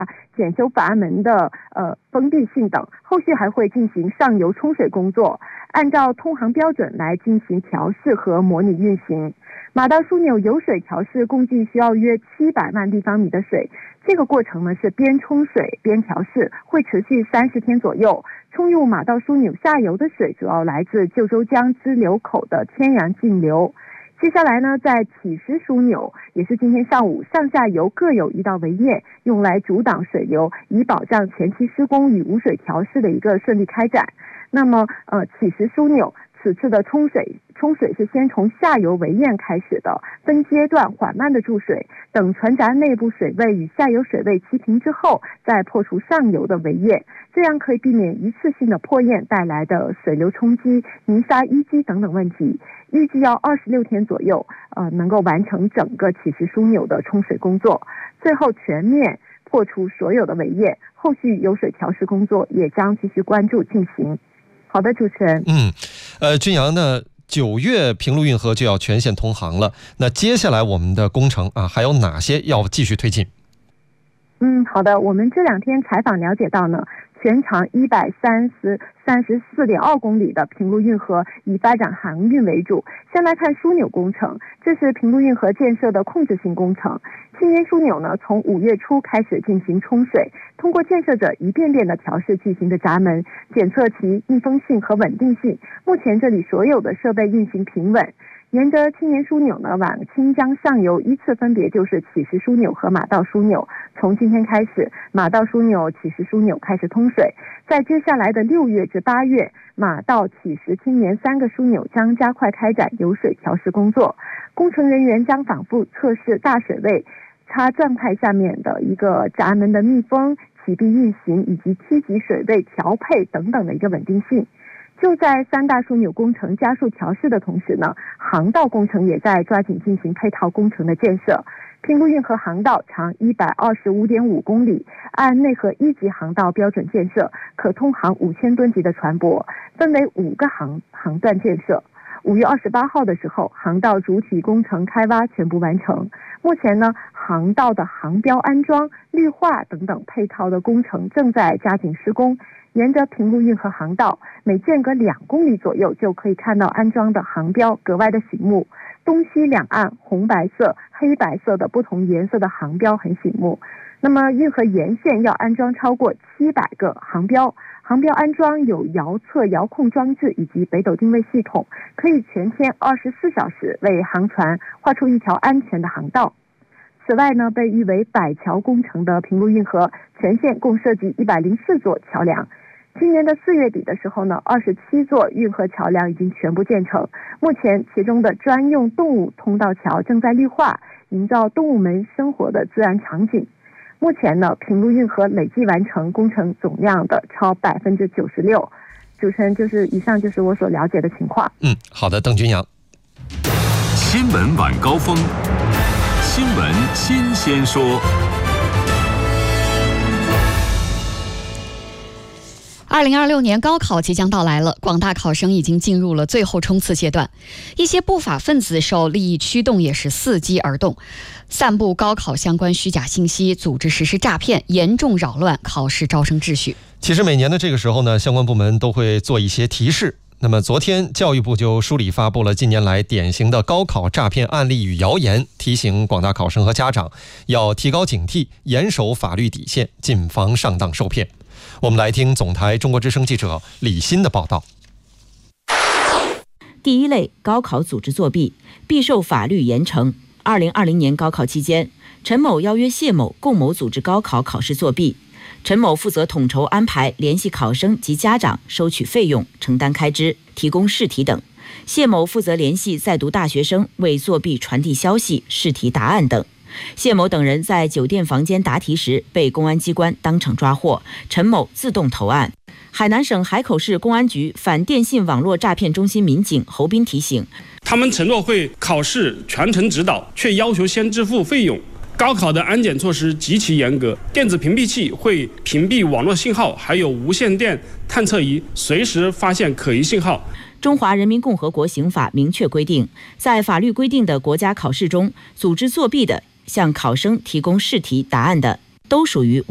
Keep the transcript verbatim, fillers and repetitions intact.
检修阀门的呃封闭性等，后续还会进行上游冲水工作，按照通航标准来进行调试和模拟运行。马道枢纽有水调试共计需要约七百万立方米的水，这个过程呢是边冲水边调试，会持续三十天左右。冲入马道枢纽下游的水主要来自旧州江支流口的天然径流。接下来呢，在起石枢纽，也是今天上午上下游各有一道围堰，用来阻挡水流，以保障前期施工与污水调试的一个顺利开展。那么，呃，起石枢纽此次的冲水冲水是先从下游围堰开始的，分阶段缓慢的注水，等船闸内部水位与下游水位齐平之后，再破除上游的围堰，这样可以避免一次性的破堰带来的水流冲击、泥沙淤积等等问题。预计要二十六天左右，呃，能够完成整个起石枢纽的冲水工作，最后全面破除所有的围堰。后续有水调试工作也将继续关注进行。好的，主持人。 嗯，呃，君阳呢，九月平陆运河就要全线通航了，那接下来我们的工程啊，还有哪些要继续推进？ 嗯，好的，我们这两天采访了解到呢，全长一百三十三十四点二公里的平陆运河以发展航运为主。先来看枢纽工程，这是平陆运河建设的控制性工程。青烟枢纽呢，从五月初开始进行冲水，通过建设者一遍遍的调试巨型的闸门，检测其密封性和稳定性。目前这里所有的设备运行平稳。沿着青年枢纽呢，往清江上游依次分别就是起石枢纽和马道枢纽。从今天开始，马道枢纽、起石枢纽开始通水。在接下来的六月至八月，马道、起石、青年三个枢纽将加快开展有水调试工作。工程人员将反复测试大水位差状态下面的一个闸门的密封、启闭运行以及梯级水位调配等等的一个稳定性。就在三大枢纽工程加速调试的同时呢，航道工程也在抓紧进行配套工程的建设。平陆运河航道长一百二十五点五公里，按内河一级航道标准建设，可通航五千吨级的船舶，分为五个航航段建设。五月二十八号的时候，航道主体工程开挖全部完成。目前呢，航道的航标安装、绿化等等配套的工程正在加紧施工。沿着平陆运河航道，每间隔两公里左右就可以看到安装的航标，格外的醒目。东西两岸红白色、黑白色的不同颜色的航标很醒目。那么运河沿线要安装超过七百个航标，航标安装有遥测遥控装置以及北斗定位系统，可以全天二十四小时为航船画出一条安全的航道。此外呢，被誉为百桥工程的平陆运河全线共设计一百零四座桥梁。今年的四月底的时候呢，二十七座运河桥梁已经全部建成。目前其中的专用动物通道桥正在绿化，营造动物们生活的自然场景。目前呢，平陆运河累计完成工程总量的超百分之九十六。主持人，就是以上就是我所了解的情况。 嗯，好的，邓君阳。 新闻晚高峰，新闻新鲜说。 二零二六年高考即将到来了，广大考生已经进入了最后冲刺阶段。一些不法分子受利益驱动，也是伺机而动，散布高考相关虚假信息，组织实施诈骗，严重扰乱考试招生秩序。 其实每年的这个时候呢，相关部门都会做一些提示。那么昨天教育部就梳理发布了近年来典型的高考诈骗案例与谣言，提醒广大考生和家长要提高警惕，严守法律底线，谨防上当受骗。我们来听总台中国之声记者李欣的报道。 第一类高考组织作弊，必受法律严惩。二零二零年高考期间，陈某邀约谢某共谋组织高考考试作弊。陈某负责统筹安排，联系考生及家长，收取费用，承担开支，提供试题等。谢某负责联系在读大学生，为作弊传递消息、试题答案等。谢某等人在酒店房间答题时被公安机关当场抓获，陈某自动投案。海南省海口市公安局反电信网络诈骗中心民警侯斌提醒， 他们承诺会考试全程指导，却要求先支付费用。高考的安检措施极其严格，电子屏蔽器会屏蔽网络信号，还有无线电探测仪随时发现可疑信号。 中华人民共和国刑法明确规定，在法律规定的国家考试中，组织作弊的，向考生提供试题答案的，都属于